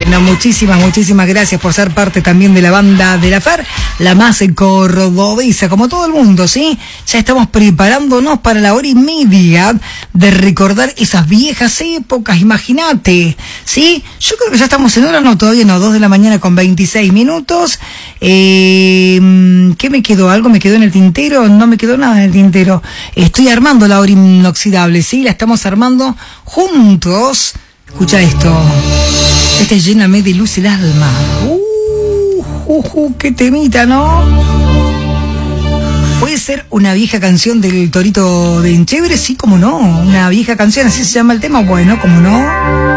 No, muchísimas gracias por ser parte también de la banda de la FAR, la más cordobesa, como todo el mundo, ¿sí? Ya estamos preparándonos para la hora y media de recordar esas viejas épocas, imagínate, ¿sí? Yo creo que ya estamos en hora, no, todavía no, 2 de la mañana con 26 minutos. ¿Qué me quedó? ¿Algo me quedó en el tintero? No me quedó nada en el tintero. Estoy armando la hora inoxidable, ¿sí? La estamos armando juntos. Escucha esto. Este es Lléname de luz el alma. Qué temita, ¿no? ¿Puede ser una vieja canción del Torito de Enchevre? Sí, como no. Una vieja canción, así se llama el tema. Bueno, como no.